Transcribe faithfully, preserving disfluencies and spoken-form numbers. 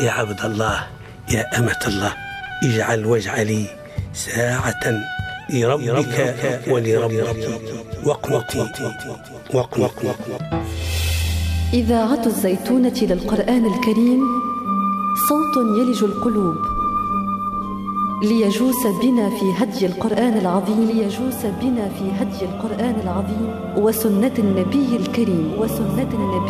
يا عبد الله يا أمة الله، اجعل واجعلي ساعة لربك ولربك واقنتي واقنتي. إذاعة الزيتونة للقرآن الكريم، صوت يلج القلوب ليجوس بنا في هدي القرآن العظيم ليجوس بنا في هدي القرآن العظيم وسنة النبي الكريم وسنة النبي